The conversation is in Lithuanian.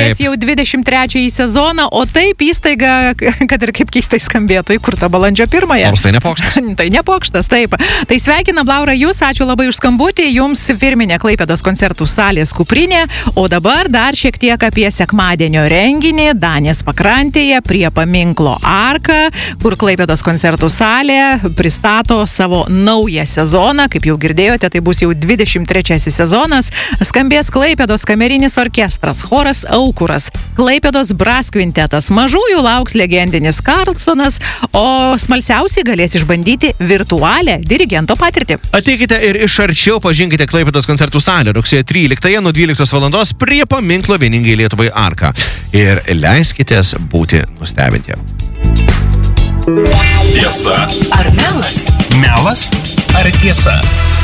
skambės jau 23 sezoną, o taip įstaiga, kad ir kaip keistai skambėtų, įkurta balandžio 1. Nors tai nepokštas. Tai nepokštas, taip. Tai sveikinam, Laura, jūs, ačiū labai už skambutį, jums firminė Klaipėdos koncertų salės kuprinė, o dabar dar šiek tiek apie sekmadienio renginį Danės pakrantėje prie paminklo Arka, kur Klaipėdos koncertų salė pristato savo naują sezoną, kaip jau girdėjote, tai bus jau 23 sezonas, skambės Klaipėdos kamerinis orkestras, choras Aukuras, Klaipėdos brass kvintetas, mažųjų lauks legendinis Karlsonas, o smalsiausiai galės išbandyti virtualią dirigento patirtį. Ateikite ir iš arčiau pažinkite Klaipėdos koncertų salę rugsėjo 13 nuo 12 valandos prie paminklo vieningai Lietuvai Arka. Ir leiskitės būti nustebinti. Tiesa ar melas? Melas ar tiesa?